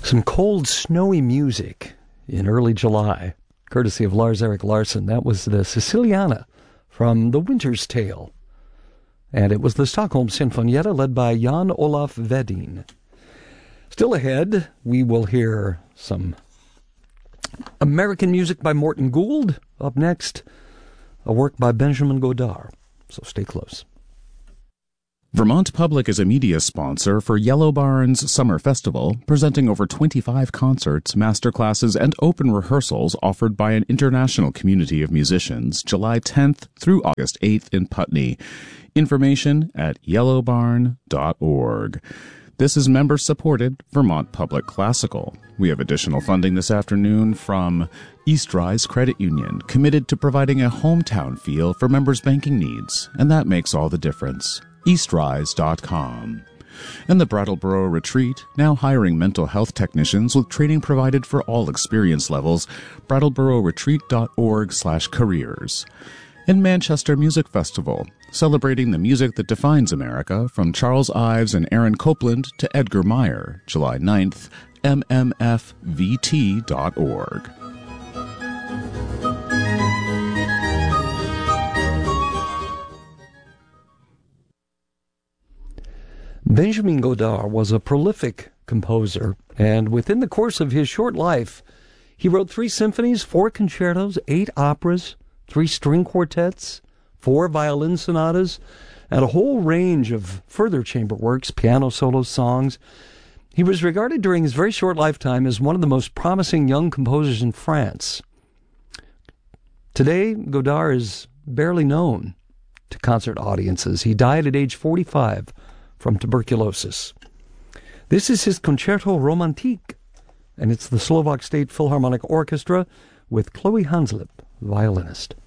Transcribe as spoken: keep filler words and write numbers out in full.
Some cold, snowy music in early July, courtesy of Lars-Erik Larsson. That was the Siciliana from The Winter's Tale. And it was the Stockholm Sinfonietta led by Jan Olaf Vedin. Still ahead, we will hear some American music by Morton Gould. Up next, a work by Benjamin Godard. So stay close. Vermont Public is a media sponsor for Yellow Barn's Summer Festival, presenting over twenty-five concerts, masterclasses, and open rehearsals offered by an international community of musicians, July tenth through August eighth in Putney. Information at yellow barn dot org. This is member-supported Vermont Public Classical. We have additional funding this afternoon from Eastrise Credit Union, committed to providing a hometown feel for members' banking needs, and that makes all the difference. eastrise dot com. And the Brattleboro Retreat, now hiring mental health technicians with training provided for all experience levels, brattleboro retreat dot org slash careers. And Manchester Music Festival, celebrating the music that defines America, from Charles Ives and Aaron Copland to Edgar Meyer, July ninth, m m f v t dot org. Benjamin Godard was a prolific composer, and within the course of his short life, he wrote three symphonies, four concertos, eight operas, three string quartets, four violin sonatas, and a whole range of further chamber works, piano solos, songs. He was regarded during his very short lifetime as one of the most promising young composers in France. Today, Godard is barely known to concert audiences. He died at age forty-five from tuberculosis. This is his Concerto Romantique, and it's the Slovak State Philharmonic Orchestra with Chloe Hanslip, violinist.